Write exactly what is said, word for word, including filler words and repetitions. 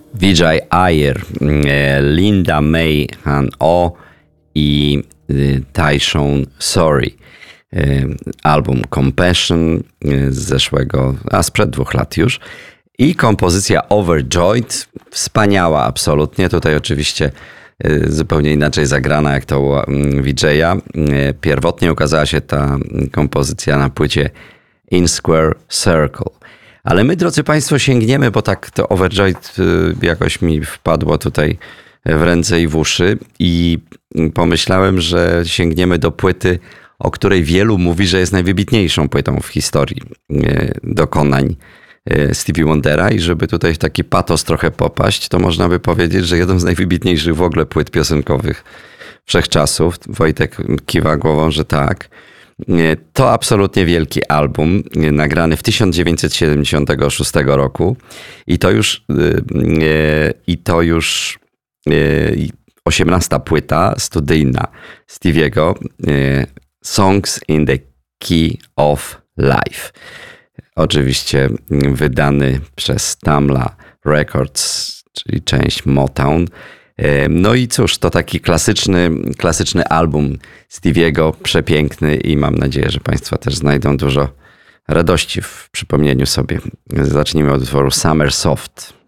Vijay Iyer, Linda May Han O i Tyshawn Sorry. Album Compassion z zeszłego, a sprzed dwóch lat już. I kompozycja Overjoyed, wspaniała absolutnie. Tutaj oczywiście zupełnie inaczej zagrana jak to u Vijaya. Pierwotnie ukazała się ta kompozycja na płycie In Square Circle. Ale my, drodzy Państwo, sięgniemy, bo tak to Overjoyed jakoś mi wpadło tutaj w ręce i w uszy i pomyślałem, że sięgniemy do płyty, o której wielu mówi, że jest najwybitniejszą płytą w historii dokonań Stevie Wondera i żeby tutaj w taki patos trochę popaść, to można by powiedzieć, że jedną z najwybitniejszych w ogóle płyt piosenkowych wszechczasów. Wojtek kiwa głową, że tak. To absolutnie wielki album, nagrany w tysiąc dziewięćset siedemdziesiątego szóstego roku i to już i to już osiemnasta płyta studyjna Stevie'ego, Songs in the Key of Life. Oczywiście wydany przez Tamla Records, czyli część Motown. No i cóż, to taki klasyczny, klasyczny album Stevie'ego, przepiękny i mam nadzieję, że Państwo też znajdą dużo radości w przypomnieniu sobie. Zacznijmy od utworu Summer Soft.